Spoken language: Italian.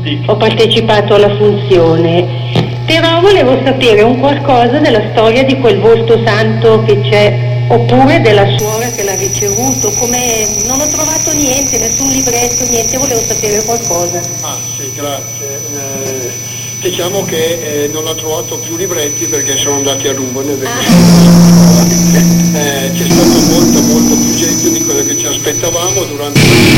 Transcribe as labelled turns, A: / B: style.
A: ho partecipato alla funzione, però volevo sapere un qualcosa della storia di quel volto santo che c'è, oppure della suora che l'ha ricevuto, come non ho trovato niente, nessun libretto, niente, volevo sapere qualcosa.
B: Ah sì, grazie. Diciamo che non ha trovato più libretti perché sono andati a rubo, c'è stato molto più gente di quello che ci aspettavamo durante